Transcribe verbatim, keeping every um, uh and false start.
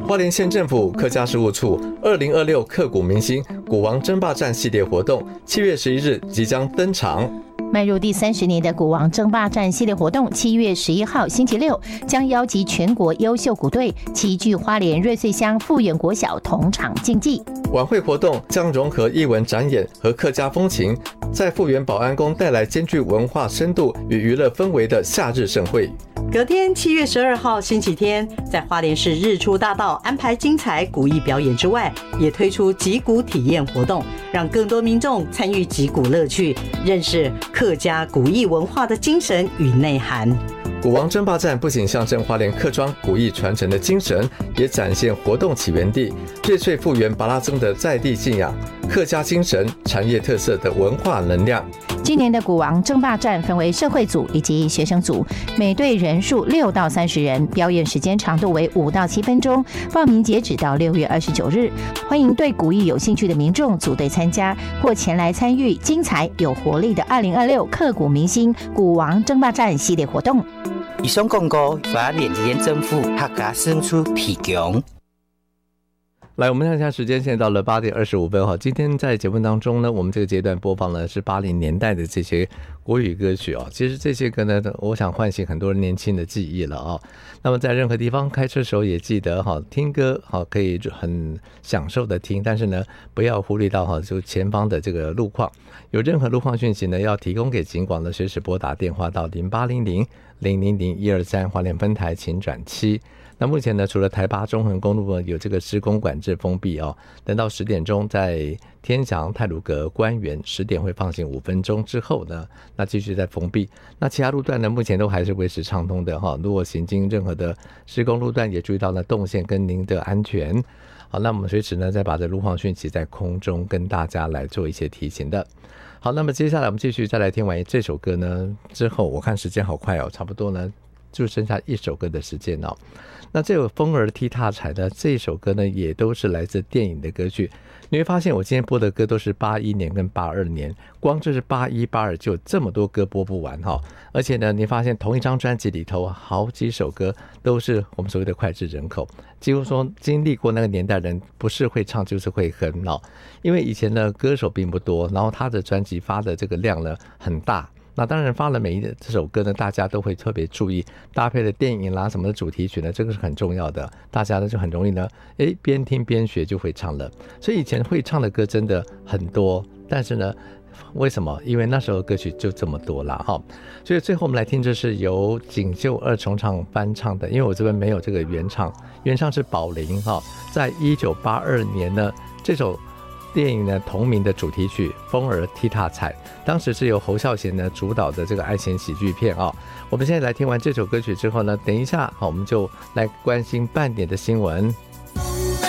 花莲县政府客家事务处二零二六刻骨铭心鼓王争霸战系列活动七月十一日即将登场。 迈入第三十年的鼓王争霸战系列活动，七月十一号星期六将邀集全国优秀鼓队齐聚花莲瑞穗乡富源国小同场竞技。 晚会活动将融合艺文展演和客家风情，在富源保安宫带来兼具文化深度与娱乐氛围的夏日盛会。 隔天七月十二号星期天，在花莲市日出大道安排精彩鼓艺表演之外，也推出击鼓体验活动，让更多民众参与击鼓乐趣，认识客家鼓艺文化的精神与内涵。 鼓王争霸战不仅象征花莲客庄鼓艺传承的精神，也展现活动起源地瑞穗富源巴拉僧的在地信仰、客家精神、产业特色的文化能量。 今年的鼓王争霸战分为社会组以及学生组，每队人数六到三十人，表演时间长度为五到七分钟。报名截止到六月二十九日，欢迎对鼓艺有兴趣的民众组队参加，或前来参与精彩有活力的二零二六刻骨铭心鼓王争霸战系列活动。 以上广告花莲县政府客家事务处提供。 来，我们看一下时间，现在到了八点二十五分哈。今天在节目当中呢，我们这个阶段播放的是八零年代的这些国语歌曲哦。其实这些歌呢，我想唤醒很多人年轻的记忆了啊、哦。那么在任何地方开车的时候也记得哈，听歌哈可以很享受的听，但是呢，不要忽略到哈就前方的这个路况。有任何路况讯息呢，要提供给警广的，随时拨打电话到零八零零零零零一二三花莲分台，请转七。那目前呢，除了台八中横公路有这个施工管制封闭哦，等到十点钟在天祥太鲁阁官园十点会放行五分钟之后呢，那继续再封闭。那其他路段呢，目前都还是维持畅通的哈。如果行经任何的施工路段，也注意到了动线跟您的安全。好，那我们随时呢再把这路况讯息在空中跟大家来做一些提醒的。好，那么接下来我们继续再来听完这首歌呢之后，我看时间好快哦，差不多呢就剩下一首歌的时间哦。那这首风儿踢踏踩的这首歌呢，也都是来自电影的歌曲。你会发现我今天播的歌都是八一年跟八二年，光这是八一八二就有这么多歌播不完哈。而且呢，你发现同一张专辑里头好几首歌都是我们所谓的脍炙人口，几乎说经历过那个年代人不是会唱就是会哼哦。因为以前的歌手并不多，然后他的专辑发的这个量呢很大。那当然发了每一这首歌呢，大家都会特别注意搭配的电影啦什么的主题曲呢，这个是很重要的，大家呢就很容易呢诶边听边学就会唱了。所以以前会唱的歌真的很多，但是呢为什么？因为那时候歌曲就这么多啦哈。所以最后我们来听，这是由锦绣二重唱翻唱的，因为我这边没有这个原唱，原唱是宝玲哈，在一九八二年呢这首电影呢同名的主题曲《风儿踢踏踩》，当时是由侯孝贤呢主导的这个爱情喜剧片啊、哦。我们现在来听完这首歌曲之后呢，等一下好，我们就来关心半点的新闻。